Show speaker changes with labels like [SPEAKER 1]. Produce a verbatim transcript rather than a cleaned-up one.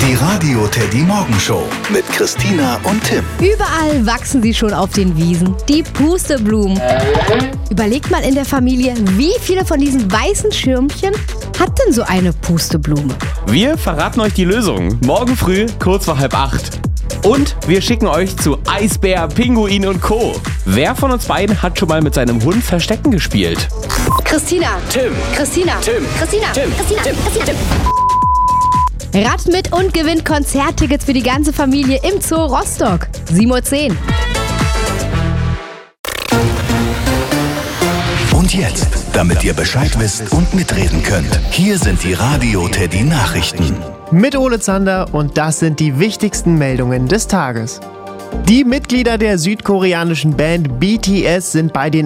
[SPEAKER 1] Die Radio Teddy Morgenshow mit Christina und Tim.
[SPEAKER 2] Überall wachsen sie schon auf den Wiesen, die Pusteblumen. Überlegt mal in der Familie, wie viele von diesen weißen Schirmchen hat denn so eine Pusteblume?
[SPEAKER 3] Wir verraten euch die Lösung. Morgen früh, kurz vor halb acht. Und wir schicken euch zu Eisbär, Pinguin und Co. Wer von uns beiden hat schon mal mit seinem Hund Verstecken gespielt?
[SPEAKER 2] Christina.
[SPEAKER 3] Tim.
[SPEAKER 2] Christina.
[SPEAKER 3] Tim.
[SPEAKER 2] Christina.
[SPEAKER 3] Tim.
[SPEAKER 2] Christina. Tim. Christina. Tim. Rat mit und gewinnt Konzerttickets für die ganze Familie im Zoo Rostock. sieben Uhr zehn.
[SPEAKER 1] Und jetzt, damit ihr Bescheid wisst und mitreden könnt, hier sind die Radio Teddy Nachrichten.
[SPEAKER 4] Mit Ole Zander und das sind die wichtigsten Meldungen des Tages. Die Mitglieder der südkoreanischen Band B T S sind bei den